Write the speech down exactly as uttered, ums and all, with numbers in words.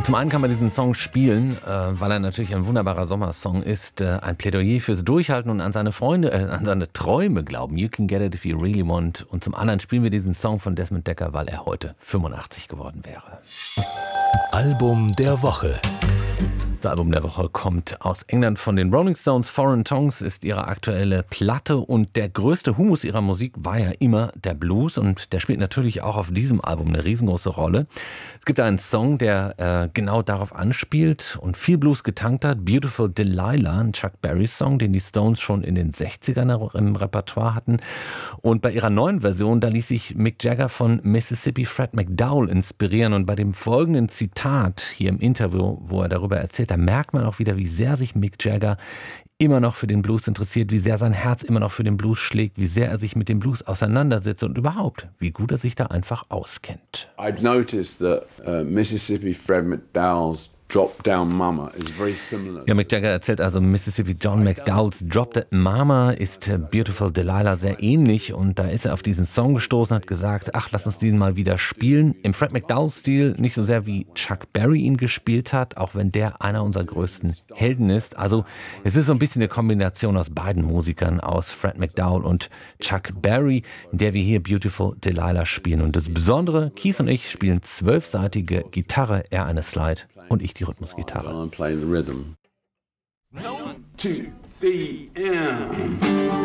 Zum einen kann man diesen Song spielen, äh, weil er natürlich ein wunderbarer Sommersong ist, äh, ein Plädoyer fürs Durchhalten und an seine Freunde, äh, an seine Träume glauben. You can get it if you really want. Und zum anderen spielen wir diesen Song von Desmond Dekker, weil er heute fünfundachtzig geworden wäre. Album der Woche. Das Album der Woche kommt aus England von den Rolling Stones. Foreign Tongues ist ihre aktuelle Platte und der größte Humus ihrer Musik war ja immer der Blues und der spielt natürlich auch auf diesem Album eine riesengroße Rolle. Es gibt einen Song, der äh, genau darauf anspielt und viel Blues getankt hat. Beautiful Delilah, ein Chuck Berry-Song, den die Stones schon in den sechzigern im Repertoire hatten. Und bei ihrer neuen Version, da ließ sich Mick Jagger von Mississippi Fred McDowell inspirieren und bei dem folgenden Zitat hier im Interview, wo er darüber erzählt, da merkt man auch wieder, wie sehr sich Mick Jagger immer noch für den Blues interessiert, wie sehr sein Herz immer noch für den Blues schlägt, wie sehr er sich mit dem Blues auseinandersetzt und überhaupt, wie gut er sich da einfach auskennt. I've noticed that uh, Mississippi Fred McDowell's Drop Down Mama is very similar. Ja, Mick Jagger erzählt also, Mississippi John McDowells Drop Dead Mama ist Beautiful Delilah sehr ähnlich und da ist er auf diesen Song gestoßen und hat gesagt, ach, lass uns den mal wieder spielen. Im Fred McDowell-Stil, nicht so sehr wie Chuck Berry ihn gespielt hat, auch wenn der einer unserer größten Helden ist. Also es ist so ein bisschen eine Kombination aus beiden Musikern, aus Fred McDowell und Chuck Berry, in der wir hier Beautiful Delilah spielen. Und das Besondere, Keith und ich spielen zwölfseitige Gitarre, er eine Slide und ich die Rhythmusgitarre. I'm playing the rhythm. One, two, three, and